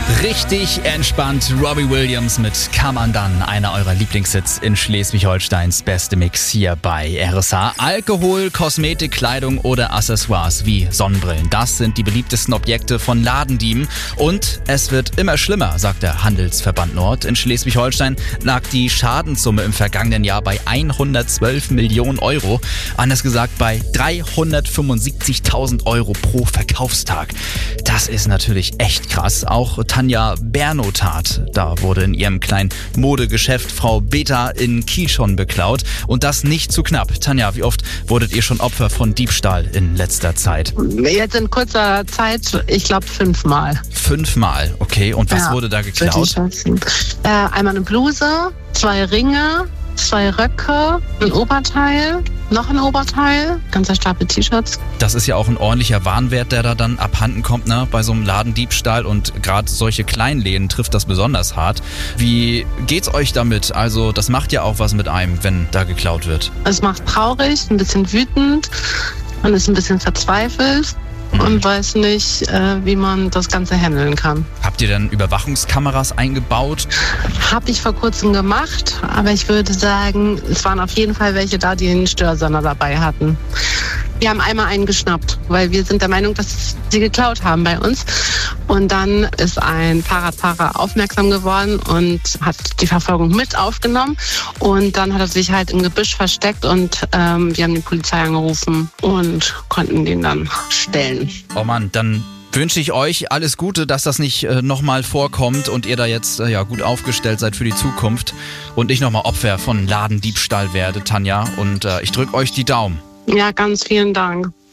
Richtig entspannt. Robbie Williams mit Come Undone, einer eurer Lieblingshits in Schleswig-Holsteins beste Mix hier bei RSH. Alkohol, Kosmetik, Kleidung oder Accessoires wie Sonnenbrillen. Das sind die beliebtesten Objekte von Ladendieben. Und es wird immer schlimmer, sagt der Handelsverband Nord. In Schleswig-Holstein lag die Schadenssumme im vergangenen Jahr bei 112 Millionen Euro. Anders gesagt bei 375.000 Euro pro Verkaufstag. Das ist natürlich echt krass. Auch Tanja Bernothat, da wurde in ihrem kleinen Modegeschäft Frau Beta in Kiel schon beklaut. Und das nicht zu knapp. Tanja, wie oft wurdet ihr schon Opfer von Diebstahl in letzter Zeit? Jetzt in kurzer Zeit, ich glaube 5-mal. 5-mal, okay. Und was wurde da geklaut? Einmal eine Bluse, 2 Ringe, 2 Röcke, ein Oberteil, noch ein Oberteil, ganzer Stapel T-Shirts. Das ist ja auch ein ordentlicher Warenwert, der da dann abhanden kommt, ne? Bei so einem Ladendiebstahl, und gerade solche Kleinläden trifft das besonders hart. Wie geht's euch damit? Also das macht ja auch was mit einem, wenn da geklaut wird. Es macht traurig, ein bisschen wütend, man ist ein bisschen verzweifelt und weiß nicht, wie man das Ganze handeln kann. Habt ihr denn Überwachungskameras eingebaut? Habe ich vor kurzem gemacht, aber ich würde sagen, es waren auf jeden Fall welche da, die einen Störsender dabei hatten. Wir haben einmal einen geschnappt, weil wir sind der Meinung, dass sie geklaut haben bei uns. Und dann ist ein Fahrradfahrer aufmerksam geworden und hat die Verfolgung mit aufgenommen. Und dann hat er sich halt im Gebüsch versteckt und wir haben die Polizei angerufen und konnten den dann stellen. Oh Mann, dann wünsche ich euch alles Gute, dass das nicht nochmal vorkommt und ihr da jetzt gut aufgestellt seid für die Zukunft und nicht nochmal Opfer von Ladendiebstahl werdet, Tanja. Und ich drücke euch die Daumen. Ja, ganz vielen Dank.